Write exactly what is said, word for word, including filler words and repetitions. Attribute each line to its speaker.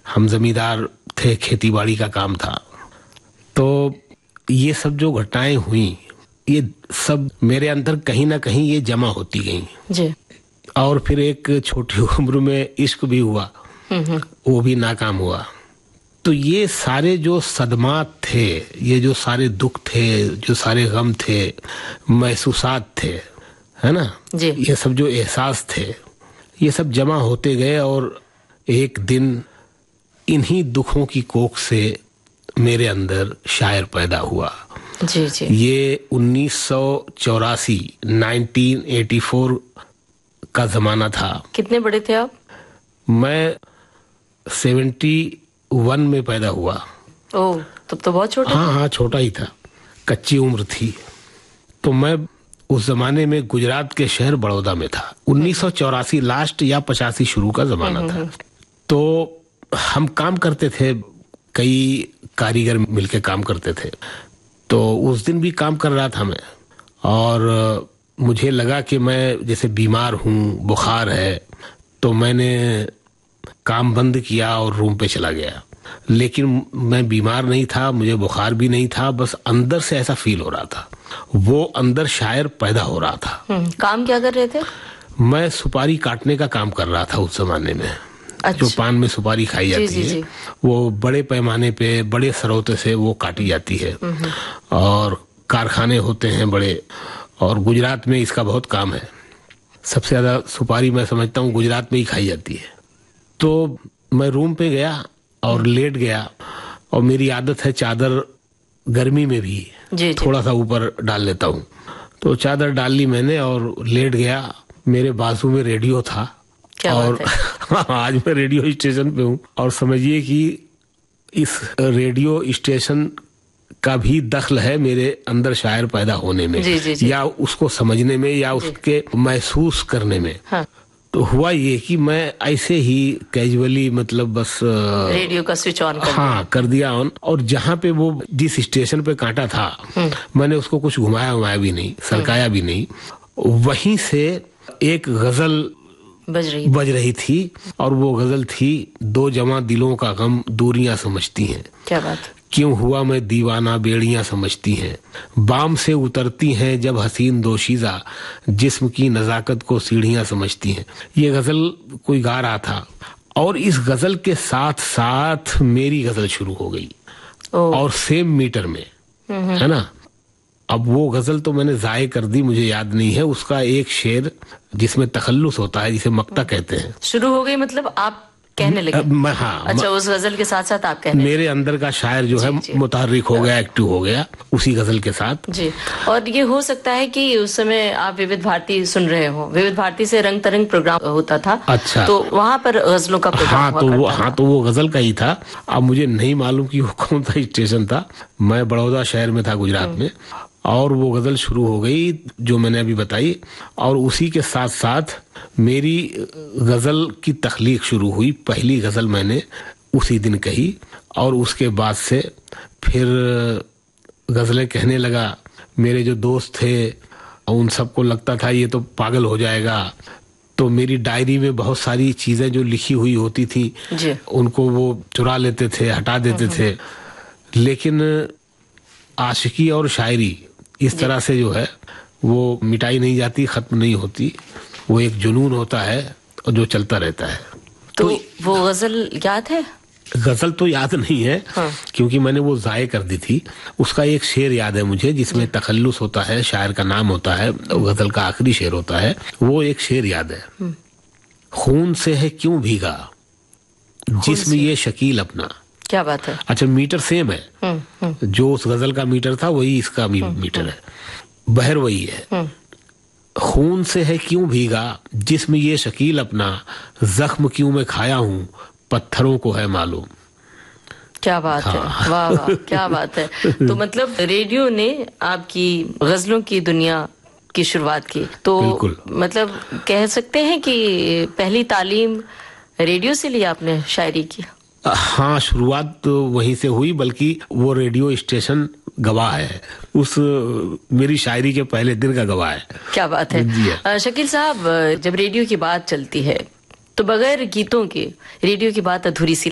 Speaker 1: हम जमींदार थे, खेती बाड़ी का काम था। तो ये सब जो घटनाएं हुई, ये सब मेरे अंदर कहीं ना कहीं ये जमा होती गई
Speaker 2: जी।
Speaker 1: और फिर एक छोटी उम्र में इश्क भी हुआ, वो भी नाकाम हुआ। तो ये सारे जो सदमात थे, ये जो सारे दुख थे, जो सारे गम थे, महसूसात थे, है ना जी। ये सब जो एहसास थे, ये सब जमा होते गए और एक दिन इन्हीं दुखों की कोख से मेरे अंदर शायर पैदा हुआ।
Speaker 2: जी जी।
Speaker 1: ये उन्नीस सौ चौरासी नाइनटीन एटी फोर का जमाना था।
Speaker 2: कितने बड़े थे आप? मैं
Speaker 1: सेवेंटी वन में पैदा हुआ।
Speaker 2: ओह, तब तो बहुत छोटा।
Speaker 1: हाँ हाँ, छोटा ही था, कच्ची उम्र थी। तो मैं उस जमाने में गुजरात के शहर बड़ौदा में था। उन्नीस सौ चौरासी लास्ट या पचासी शुरू का जमाना था। तो हम काम करते थे, कई कारीगर मिलके काम करते थे। तो उस दिन भी काम कर रहा था मैं, और मुझे लगा कि मैं जैसे बीमार हूँ, बुखार है, तो मैंने काम बंद किया और रूम पे चला गया। लेकिन मैं बीमार नहीं था, मुझे बुखार भी नहीं था, बस अंदर से ऐसा फील हो रहा था, वो अंदर शायर पैदा हो रहा था।
Speaker 2: काम क्या कर रहे थे?
Speaker 1: मैं सुपारी काटने का काम कर रहा था उस जमाने में। अच्छा। जो पान में सुपारी खाई जाती जी, जी, है जी। वो बड़े पैमाने पे, बड़े सरौते से वो काटी जाती है, और कारखाने होते हैं बड़े, और गुजरात में इसका बहुत काम है। सबसे ज्यादा सुपारी मैं समझता हूँ गुजरात में ही खाई जाती है। तो मैं रूम पे गया और लेट गया, और मेरी आदत है चादर गर्मी में भी जी, थोड़ा सा ऊपर डाल लेता हूँ। तो चादर डाल ली मैंने और लेट गया। मेरे बाजू में रेडियो था, और आज मैं रेडियो स्टेशन पे हूँ, और समझिए कि इस रेडियो स्टेशन का भी दखल है मेरे अंदर शायर पैदा होने में, जी, जी, जी। या उसको समझने में, या उसके महसूस करने में। हाँ। तो हुआ ये कि मैं ऐसे ही कैजुअली, मतलब बस
Speaker 2: रेडियो का स्विच ऑन कर
Speaker 1: हाँ कर दिया ऑन, और जहाँ पे वो जिस स्टेशन पे काटा था, मैंने उसको कुछ घुमाया घुमाया भी नहीं, सरकाया भी नहीं। वहीं से एक गजल
Speaker 2: बज रही
Speaker 1: बज रही थी, और वो गजल थी, दो जवां दिलों का गम दूरियां समझती हैं।
Speaker 2: क्या बात।
Speaker 1: क्यों हुआ मैं दीवाना बेड़ियां समझती हैं, बाम से उतरती हैं जब हसीन दोशीजा, जिस्म की नजाकत को सीढ़ियां समझती हैं। ये गजल कोई गा रहा था, और इस गजल के साथ साथ मेरी गजल शुरू हो गई, और सेम मीटर में, है ना। अब वो गजल तो मैंने जाये कर दी, मुझे याद नहीं है उसका एक शेर जिसमें तखल्लुस होता है, जिसे मक्ता कहते हैं।
Speaker 2: शुरू हो गई मतलब आप कहने लगे?
Speaker 1: मैं, हाँ,
Speaker 2: अच्छा, उस गजल के साथ साथ आप कहने?
Speaker 1: मेरे अंदर का शायर जो जी, है जी, मुतहर्रिक हो गया, एक्टिव हो गया उसी गजल के साथ।
Speaker 2: जी। और ये हो सकता है कि उस समय आप विविध भारती सुन रहे हो। विविध भारती से रंग तरंग प्रोग्राम होता था।
Speaker 1: अच्छा।
Speaker 2: तो वहाँ पर गजलों का प्रोग्राम
Speaker 1: हाँ, तो वो हाँ तो वो गजल का ही था। अब मुझे नहीं मालूम कि वो कौन सा स्टेशन था। मैं बड़ौदा शहर में था, गुजरात में, और वो गजल शुरू हो गई जो मैंने अभी बताई, और उसी के साथ साथ मेरी गजल की तख्लीक शुरू हुई। पहली गजल मैंने उसी दिन कही, और उसके बाद से फिर गजलें कहने लगा। मेरे जो दोस्त थे उन सबको लगता था ये तो पागल हो जाएगा, तो मेरी डायरी में बहुत सारी चीजें जो लिखी हुई होती थी उनको वो चुरा लेते थे, हटा देते थे। लेकिन आशिकी और शायरी इस तरह से जो है वो मिटाई नहीं जाती, खत्म नहीं होती। वो एक जुनून होता है और जो चलता रहता है।
Speaker 2: तो, तो वो गजल याद है?
Speaker 1: गजल तो याद नहीं है, हाँ। क्योंकि मैंने वो जाये कर दी थी। उसका एक शेर याद है मुझे जिसमें तखल्लुस होता है, शायर का नाम होता है, गजल का आखिरी शेर होता है। वो एक शेर याद है, खून से है क्यों भीगा जिस्म ये शकील अपना।
Speaker 2: क्या बात है।
Speaker 1: अच्छा, मीटर सेम है, हुँ, हुँ. जो उस गजल का मीटर था वही इसका भी हुँ, मीटर हुँ. है, बहर वही है। खून से है क्यों भीगा जिस्म ये शकील अपना, जख्म क्यों मैं खाया हूँ पत्थरों को है मालूम।
Speaker 2: क्या बात हाँ। है, वाह वाह, क्या बात है। तो मतलब रेडियो ने आपकी गजलों की दुनिया की शुरुआत की। तो मतलब कह सकते हैं कि पहली तालीम रेडियो से ली आपने शायरी की?
Speaker 1: हाँ, शुरुआत तो वहीं से हुई, बल्कि वो रेडियो स्टेशन गवाह है, उस मेरी शायरी के पहले दिन का गवाह है।
Speaker 2: क्या बात है। शकील साहब, जब रेडियो की बात चलती है तो बगैर गीतों के रेडियो की बात अधूरी सी